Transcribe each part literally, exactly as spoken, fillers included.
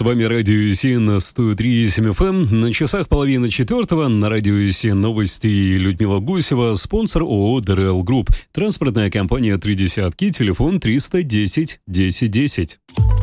С вами Радио Си на сто три и семь эф эм. На часах половина четвертого на Радио Си новости. Людмила Гусева, спонсор ООО ДРЛ Групп. Транспортная компания «Три десятки», телефон триста десять десять десять.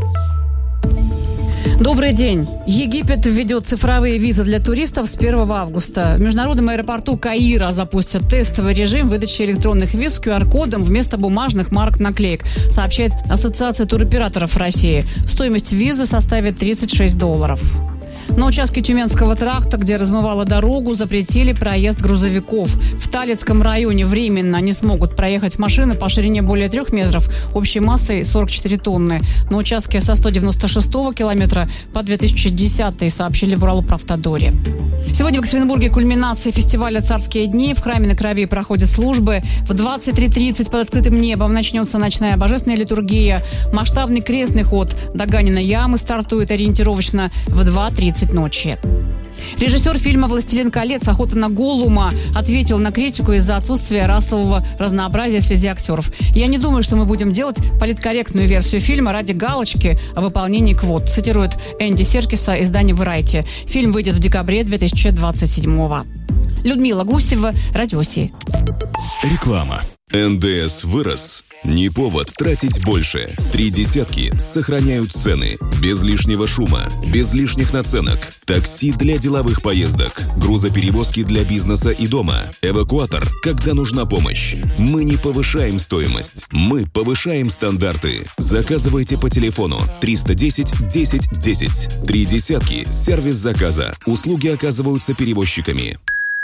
Добрый день. Египет введет цифровые визы для туристов с первого августа. В международном аэропорту Каира запустят тестовый режим выдачи электронных виз с ку ар-кодом вместо бумажных марок-наклеек, сообщает Ассоциация туроператоров России. Стоимость визы составит тридцать шесть долларов. На участке Тюменского тракта, где размывало дорогу, запретили проезд грузовиков. В Талицком районе временно не смогут проехать машины по ширине более трех метров, общей массой сорок четыре тонны. На участке со сто девяносто шестого километра по две тысячи десятый, сообщили в Уралправтодоре. Сегодня в Екатеринбурге кульминация фестиваля «Царские дни». В храме на Крови проходят службы. В двадцать три тридцать под открытым небом начнется ночная божественная литургия. Масштабный крестный ход до Ганиной ямы стартует ориентировочно в два тридцать ночи. Режиссер фильма «Властелин колец. Охота на Голлума» ответил на критику из-за отсутствия расового разнообразия среди актеров. «Я не думаю, что мы будем делать политкорректную версию фильма ради галочки о выполнении квот», цитирует Энди Серкиса, издание Variety. Фильм выйдет в декабре две тысячи двадцать седьмого. Людмила Гусева, Радио Си. Реклама. эн дэ эс вырос. Не повод тратить больше. Три десятки сохраняют цены. Без лишнего шума, без лишних наценок. Такси для деловых поездок. Грузоперевозки для бизнеса и дома. Эвакуатор, когда нужна помощь. Мы не повышаем стоимость. Мы повышаем стандарты. Заказывайте по телефону триста десять десять десять. Три десятки. Сервис заказа. Услуги оказываются перевозчиками.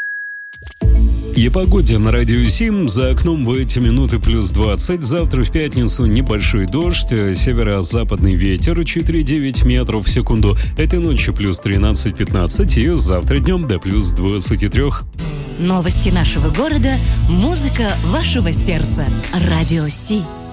И погоде на Радио Си. За окном в эти минуты плюс двадцать. Завтра в пятницу небольшой дождь. Северо-западный ветер четыре-девять метров в секунду. Этой ночью плюс тринадцать-пятнадцать. И завтра днем до плюс двадцать три. Новости нашего города. Музыка вашего сердца. Радио Си.